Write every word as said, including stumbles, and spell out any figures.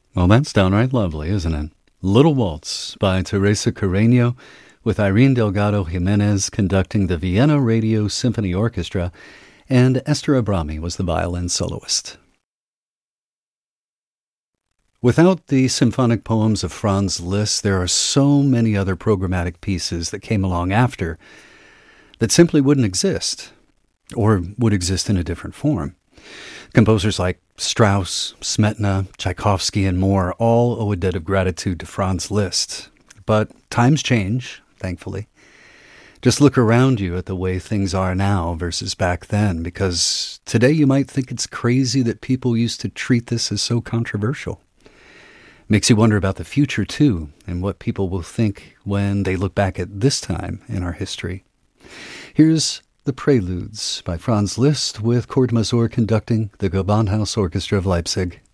Well, that's downright lovely, isn't it? Little Waltz by Teresa Carreño, with Irene Delgado Jimenez conducting the Vienna Radio Symphony Orchestra, and Esther Abrami was the violin soloist. Without the symphonic poems of Franz Liszt, there are so many other programmatic pieces that came along after that simply wouldn't exist, or would exist in a different form. Composers like Strauss, Smetana, Tchaikovsky, and more all owe a debt of gratitude to Franz Liszt. But times change, thankfully. Just look around you at the way things are now versus back then, because today you might think it's crazy that people used to treat this as so controversial. Makes you wonder about the future, too, and what people will think when they look back at this time in our history. Here's The Preludes by Franz Liszt with Kurt Masur conducting the Gewandhaus Orchestra of Leipzig.